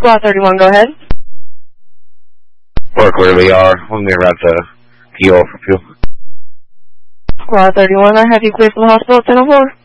Squad 31, go ahead. Or clearly are. When we around to PO for fuel. Squad 31, I have you clear from the hospital 1004.